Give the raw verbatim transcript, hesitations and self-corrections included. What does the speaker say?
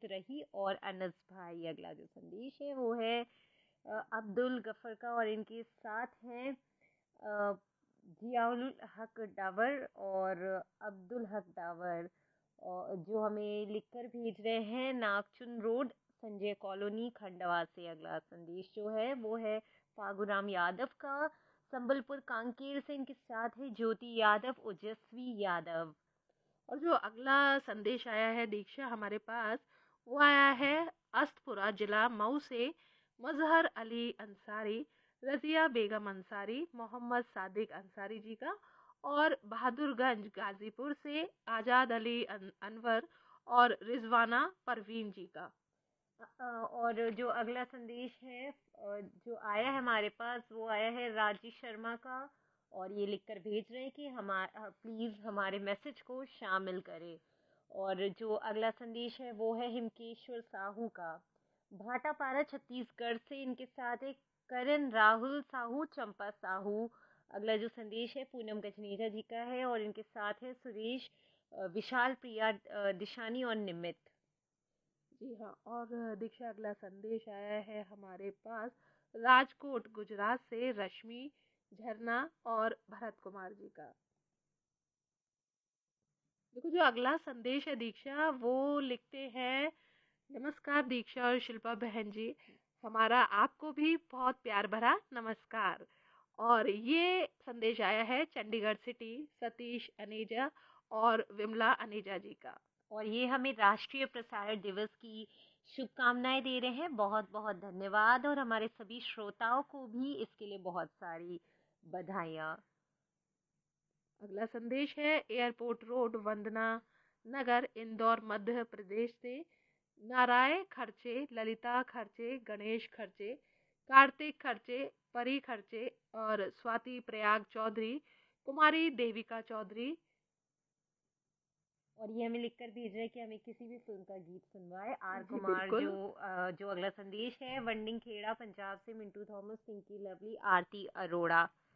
रही और अनस भाई। अगला जो संदेश है वो है अ, अब्दुल गफर का और इनके साथ हैं अ, जियाउल हक डावर और अब्दुल हक डावर, और जो हमें लिखकर भेज रहे हैं नागचुन रोड संजय कॉलोनी खंडवा से। अगला संदेश जो है वो है फागुराम यादव का संबलपुर कांकेर से, इनके साथ है ज्योति यादव ओजस्वी यादव। और जो अगला संदेश आया है दीक्षा हमारे पास, वो आया है अस्तपुरा जिला मऊ से मजहर अली अंसारी, रजिया बेगम अंसारी, मोहम्मद सादिक अंसारी जी का, और बहादुरगंज गाजीपुर से आजाद अली अन, अनवर और रिजवाना परवीन जी का। अ, और जो अगला संदेश है अ, जो आया है हमारे पास वो आया है राजेश शर्मा का, और ये लिखकर भेज रहे हैं कि हमारा प्लीज़ हमारे मैसेज को शामिल करें। और जो अगला संदेश है वो है हिमकेश्वर साहू का, भाटापारा छत्तीसगढ़ से, इनके साथ एक करण राहुल साहू चंपा साहू। अगला जो संदेश है पूनम गजनेजा जी का है और इनके साथ है सुरेश अ, विशाल प्रिया अ, दिशानी और निमित। जी हाँ, और दीक्षा अगला संदेश आया है हमारे पास राजकोट गुजरात से रश्मि, झरना और भरत कुमार जी का। देखो जो अगला संदेश है दीक्षा, वो लिखते हैं, नमस्कार दीक्षा और शिल्पा बहन जी, हमारा आपको भी बहुत प्यार भरा नमस्कार। और ये संदेश आया है चंडीगढ़ सिटी सतीश अनेजा और विमला अनेजा जी का। और ये हमें राष्ट्रीय प्रसारण दिवस की शुभकामनाएं दे रहे हैं। बहुत बहुत धन्यवाद, और हमारे सभी श्रोताओं को भी इसके लिए बहुत सारी बधाइयाँ। अगला संदेश है एयरपोर्ट रोड वंदना नगर इंदौर मध्य प्रदेश से नारायण खर्चे, ललिता खर्चे, गणेश खर्चे, कार्तिक खर्चे, परी खर्चे और स्वाति प्रयाग चौधरी, कुमारी देविका चौधरी। और ये हमें लिखकर भेज रहे हैं कि हमें किसी भी फिल्म का गीत सुनवाए। आर जी कुमार जो बिल्कुल। अ, जो अगला संदेश है वंडिंग खेड़ा पंजाब से मिंटू थॉमस, पिंकी लवली, आरती अरोड़ा।